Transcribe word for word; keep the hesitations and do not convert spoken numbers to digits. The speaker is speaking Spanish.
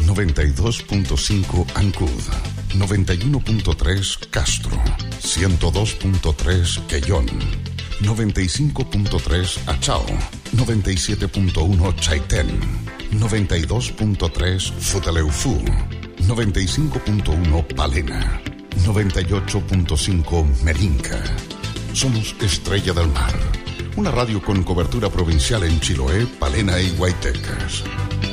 noventa y dos punto cinco Ancud, noventa y uno punto tres Castro, ciento dos punto tres Quellón, noventa y cinco punto tres Achao, noventa y siete punto uno Chaitén, noventa y dos punto tres Futaleufú, noventa y cinco punto uno Palena, noventa y ocho punto cinco Melinca. Somos Estrella del Mar, una radio con cobertura provincial en Chiloé, Palena y Guaytecas.